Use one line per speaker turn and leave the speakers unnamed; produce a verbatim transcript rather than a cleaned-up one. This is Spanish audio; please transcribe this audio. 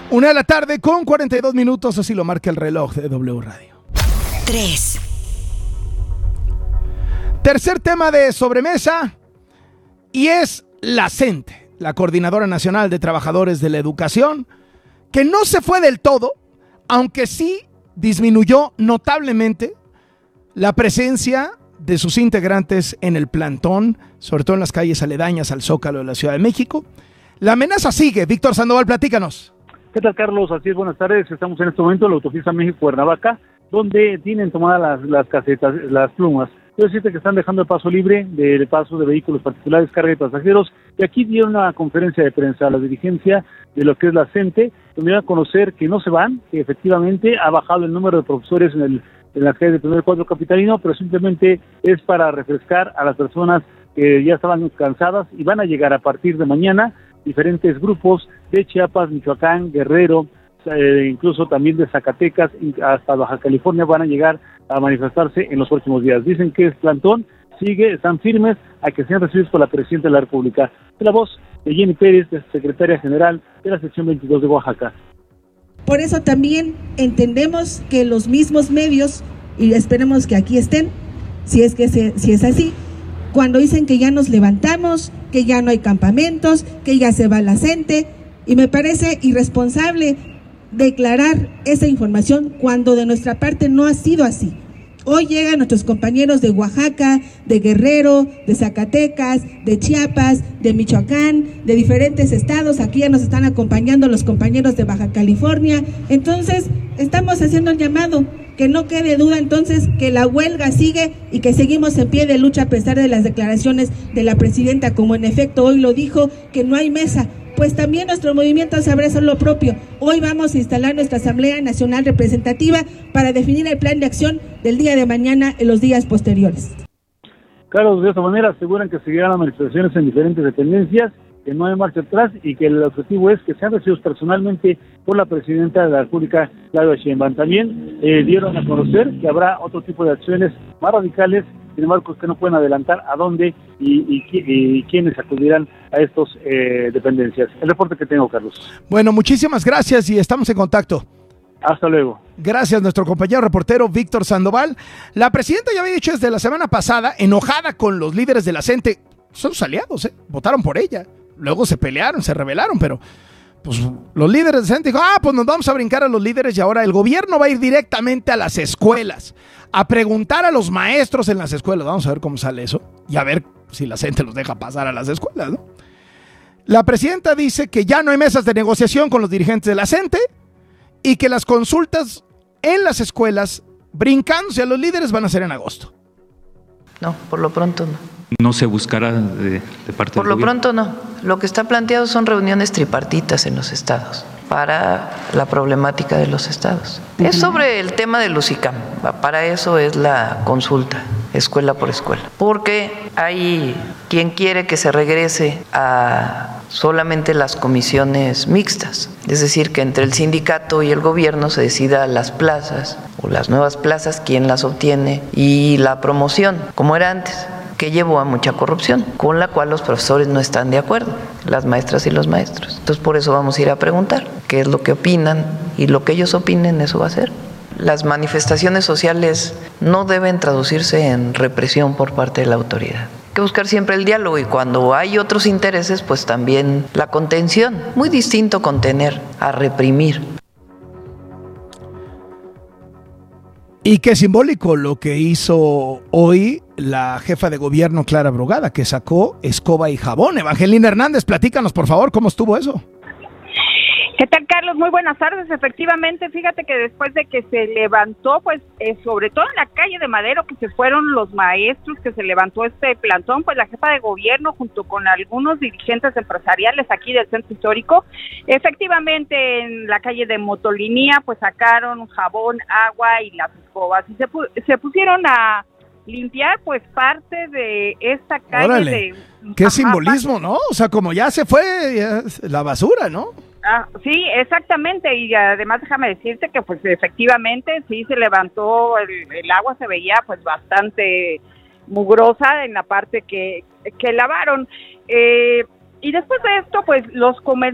Una de la tarde con cuarenta y dos minutos, así lo marca el reloj de W Radio.
tres.
Tercer tema de sobremesa y es la CENTE, la Coordinadora Nacional de Trabajadores de la Educación, que no se fue del todo, aunque sí disminuyó notablemente la presencia de sus integrantes en el plantón, sobre todo en las calles aledañas al Zócalo de la Ciudad de México. La amenaza sigue. Víctor Sandoval, platícanos.
¿Qué tal, Carlos? Así es, buenas tardes. Estamos en este momento en la autopista México-Cuernavaca, donde tienen tomadas las, las casetas, las plumas. Quiero decirte que están dejando el paso libre del paso de vehículos particulares, carga de pasajeros, y aquí dieron una conferencia de prensa a la dirigencia de lo que es la CENTE, donde van a conocer que no se van, que efectivamente ha bajado el número de profesores en, el, en las calles del primer cuadro capitalino, pero simplemente es para refrescar a las personas que ya estaban cansadas y van a llegar a partir de mañana diferentes grupos de Chiapas, Michoacán, Guerrero, eh, incluso también de Zacatecas hasta Baja California van a llegar a manifestarse en los próximos días. Dicen que el plantón sigue, están firmes a que sean recibidos por la Presidenta de la República. La voz de Jenny Pérez, secretaria general de la sección veintidós de Oaxaca.
Por eso también entendemos que los mismos medios, y esperemos que aquí estén, si es que se, si es así, cuando dicen que ya nos levantamos, que ya no hay campamentos, que ya se va la CENTE, y me parece irresponsable declarar esa información cuando de nuestra parte no ha sido así. Hoy llegan nuestros compañeros de Oaxaca, de Guerrero, de Zacatecas, de Chiapas, de Michoacán, de diferentes estados. Aquí ya nos están acompañando los compañeros de Baja California. Entonces, estamos haciendo el llamado, que no quede duda entonces que la huelga sigue y que seguimos en pie de lucha a pesar de las declaraciones de la presidenta, como en efecto hoy lo dijo, que no hay mesa. Pues también nuestro movimiento sabrá hacer lo propio. Hoy vamos a instalar nuestra Asamblea Nacional Representativa para definir el plan de acción del día de mañana en los días posteriores.
Carlos, de esta manera aseguran que seguirán las manifestaciones en diferentes dependencias, que no hay marcha atrás y que el objetivo es que sean recibidos personalmente por la Presidenta de la República, Claudia Sheinbaum. También eh, dieron a conocer que habrá otro tipo de acciones más radicales, sin embargo, que no pueden adelantar a dónde y, y, y quiénes acudirán a estas eh, dependencias. El reporte que tengo, Carlos.
Bueno, muchísimas gracias y estamos en contacto.
Hasta luego.
Gracias, nuestro compañero reportero Víctor Sandoval. La presidenta ya había dicho desde la semana pasada, enojada con los líderes de la CENTE, son sus aliados, ¿eh? Votaron por ella. Luego se pelearon, se rebelaron, pero pues los líderes de CENTE dijo, ah, pues nos vamos a brincar a los líderes y ahora el gobierno va a ir directamente a las escuelas a preguntar a los maestros en las escuelas. Vamos a ver cómo sale eso y a ver si la CENTE los deja pasar a las escuelas, ¿no? La presidenta dice que ya no hay mesas de negociación con los dirigentes de la CENTE y que las consultas en las escuelas, brincándose a los líderes, van a ser en agosto.
No, por lo pronto no.
No se buscará de, de parte
Por
del
lo
gobierno.
pronto no. Lo que está planteado son reuniones tripartitas en los estados para la problemática de los estados. Uh-huh. Es sobre el tema de Lusicam. Para eso es la consulta, escuela por escuela. Porque hay quien quiere que se regrese a solamente las comisiones mixtas. Es decir, que entre el sindicato y el gobierno se decida las plazas o las nuevas plazas, quién las obtiene y la promoción, como era antes, que llevó a mucha corrupción, con la cual los profesores no están de acuerdo, las maestras y los maestros. Entonces, por eso vamos a ir a preguntar qué es lo que opinan y lo que ellos opinen, eso va a ser. Las manifestaciones sociales no deben traducirse en represión por parte de la autoridad. Hay que buscar siempre el diálogo y cuando hay otros intereses, pues también la contención. Muy distinto contener a reprimir.
Y qué simbólico lo que hizo hoy la jefa de gobierno Clara Brugada, que sacó escoba y jabón. Evangelina Hernández, platícanos por favor, ¿cómo estuvo eso?
¿Qué tal, Carlos? Muy buenas tardes. Efectivamente, fíjate que después de que se levantó, pues, eh, sobre todo en la calle de Madero, que se fueron los maestros, que se levantó este plantón, pues la jefa de gobierno, junto con algunos dirigentes empresariales aquí del centro histórico, efectivamente en la calle de Motolinía, pues sacaron jabón, agua y las escobas, y se, pu- se pusieron a limpiar, pues, parte de esta calle.
Órale,
de...
qué
Ajá,
simbolismo, ¿no? O sea, como ya se fue ya, la basura, ¿no?
Ah, sí, exactamente, y además déjame decirte que pues efectivamente sí se levantó, el, el agua se veía pues bastante mugrosa en la parte que, que lavaron, eh, y después de esto pues los comerciantes